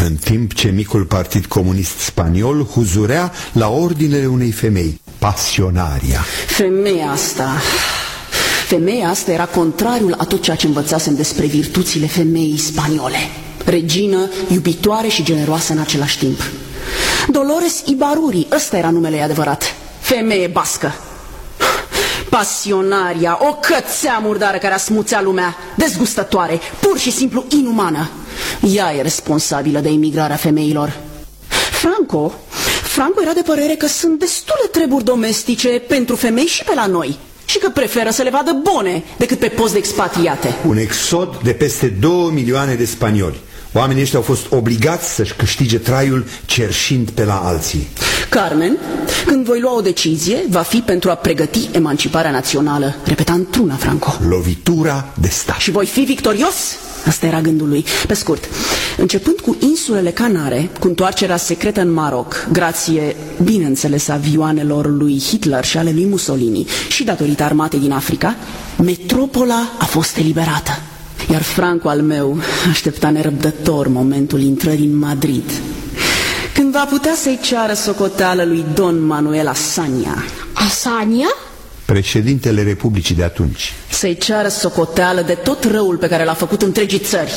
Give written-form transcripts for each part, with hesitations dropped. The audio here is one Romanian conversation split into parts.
în timp ce micul partid comunist spaniol huzurea la ordinele unei femei, Pasionaria. Femeia asta era contrariul a tot ceea ce învățasem despre virtuțile femeii spaniole. Regină, iubitoare și generoasă în același timp. Dolores Ibarruri, ăsta era numele ei adevărat. Femeie bască. Pasionaria, o cățea murdară care a smuțea lumea, dezgustătoare, pur și simplu inumană. Ea e responsabilă de imigrarea femeilor. Franco era de părere că sunt destule treburi domestice pentru femei și pe la noi și că preferă să le vadă bune decât pe post de expatriate. Un exod de peste 2 milioane de spanioli. Oamenii ăștia au fost obligați să-și câștige traiul cerșind pe la alții. Carmen, când voi lua o decizie, va fi pentru a pregăti emanciparea națională. Repeta într-una, Franco. Lovitura de stat. Și voi fi victorios? Asta era gândul lui. Pe scurt, începând cu insulele Canare, cu întoarcerea secretă în Maroc, grație, bineînțeles, avioanelor lui Hitler și ale lui Mussolini și datorită armatei din Africa, metropola a fost eliberată. Iar Franco al meu aștepta nerăbdător momentul intrării în Madrid, când va putea să-i ceară socoteală lui Don Manuel Azaña. Azaña? Președintele Republicii de atunci. Să-i ceară socoteală de tot răul pe care l-a făcut întregii țări.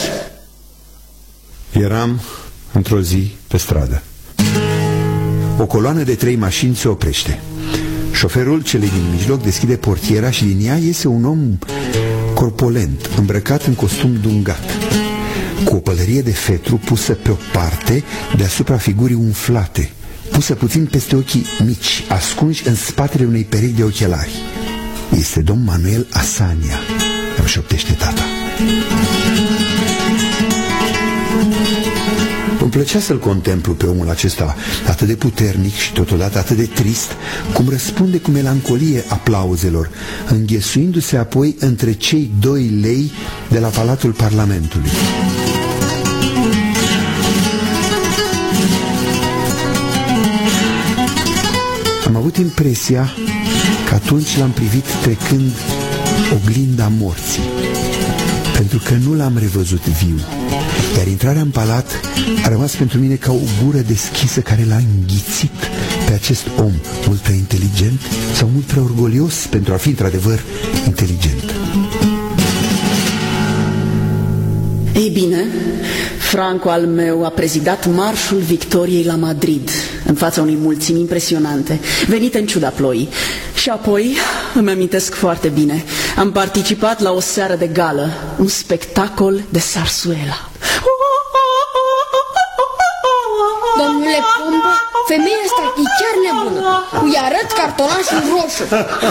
Eram într-o zi pe stradă. O coloană de 3 mașini se oprește. Șoferul celei din mijloc deschide portiera și din ea iese un om corpulent, îmbrăcat în costum dungat, cu o pălărie de fetru pusă pe o parte deasupra figurii umflate, pusă puțin peste ochii mici, ascunși în spatele unei perechi de ochelari. Este domn Manuel Azaña, îmi șoptește tata. Îmi plăcea să-l contemplu pe omul acesta atât de puternic și totodată atât de trist, cum răspunde cu melancolie aplauzelor, înghesuindu-se apoi între cei 2 lei de la Palatul Parlamentului. Am avut impresia că atunci l-am privit trecând oglinda morții, pentru că nu l-am revăzut viu, iar intrarea în palat a rămas pentru mine ca o gură deschisă care l-a înghițit pe acest om mult prea inteligent sau mult prea orgolios pentru a fi într-adevăr inteligent. Ei bine, Franco al meu a prezidat Marșul Victoriei la Madrid, în fața unei mulțimi impresionante, venite în ciuda ploii. Și apoi, îmi amintesc foarte bine, am participat la o seară de gală, un spectacol de sarsuela. Domnule Pombo, femeia asta e chiar nebună. Îi arăt cartonașul roșu.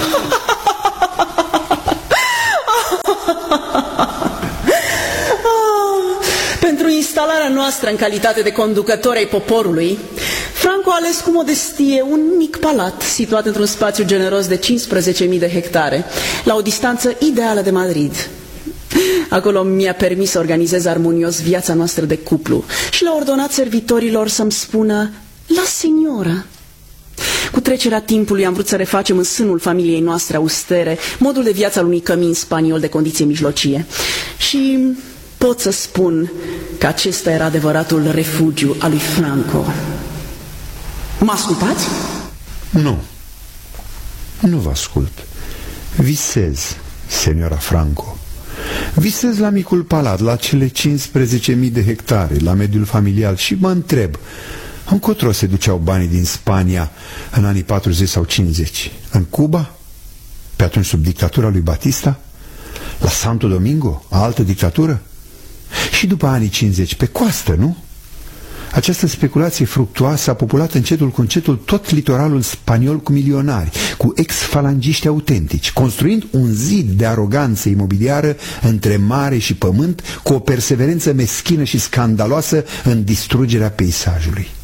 Pentru instalarea noastră în calitate de conducător ai poporului, Franco a ales cu modestie un mic palat situat într-un spațiu generos de 15.000 de hectare, la o distanță ideală de Madrid. Acolo mi-a permis să organizez armonios viața noastră de cuplu și le-a ordonat servitorilor să-mi spună la señora. Cu trecerea timpului am vrut să refacem în sânul familiei noastre austere modul de viață al unui cămin spaniol de condiție mijlocie. Și pot să spun că acesta era adevăratul refugiu al lui Franco. Mă ascultați? Nu. Nu vă ascult. Visez, señora Franco. Visez la micul palat, la cele 15.000 de hectare, la mediul familial și mă întreb, încotro se duceau banii din Spania în anii 40 sau 50? În Cuba? Pe atunci sub dictatura lui Batista? La Santo Domingo? Altă dictatură? Și după anii 50, pe coastă, nu? Această speculație fructuoasă a populat încetul cu încetul tot litoralul spaniol cu milionari, cu ex-falangiști autentici, construind un zid de aroganță imobiliară între mare și pământ, cu o perseverență meschină și scandaloasă în distrugerea peisajului.